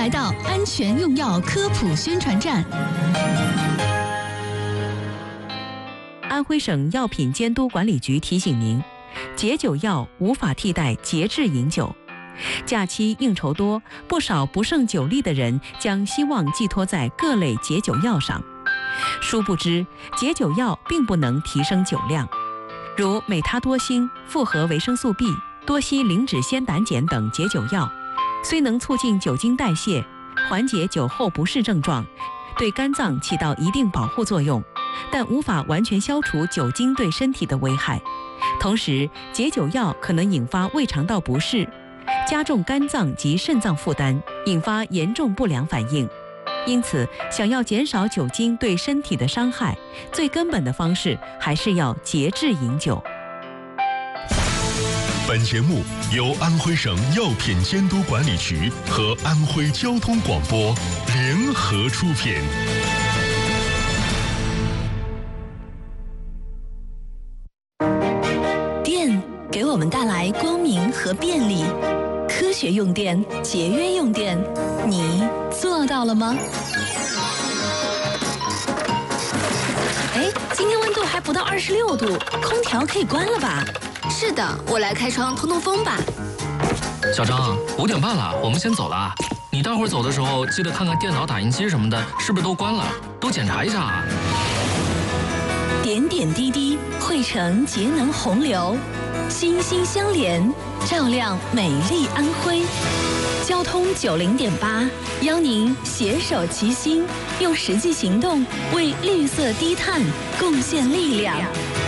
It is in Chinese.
来到安全用药科普宣传站。 安徽省药品监督管理局提醒您，解酒药无法替代节制饮酒。假期应酬多，不少不胜酒力的人将希望寄托在各类解酒药上，殊不知解酒药并不能提升酒量。如美他多星、复合维生素 B、多烯磷脂酰胆碱等解酒药，虽能促进酒精代谢，缓解酒后不适症状，对肝脏起到一定保护作用，但无法完全消除酒精对身体的危害。同时，解酒药可能引发胃肠道不适，加重肝脏及肾脏负担，引发严重不良反应。因此，想要减少酒精对身体的伤害，最根本的方式还是要节制饮酒。 本节目由安徽省药品监督管理局和安徽交通广播联合出品。 电给我们带来光明和便利，科学用电，节约用电，你做到了吗？哎，今天温度还不到26度，空调可以关了吧？ 是的，我来开窗通通风吧。 小张，5点半了，我们先走了啊。你待会儿走的时候，记得看看电脑、打印机什么的，是不是都关了？都检查一下啊。 点点滴滴汇成节能洪流，心心相连，照亮美丽安徽。交通90.8邀您携手齐心，用实际行动为绿色低碳贡献力量。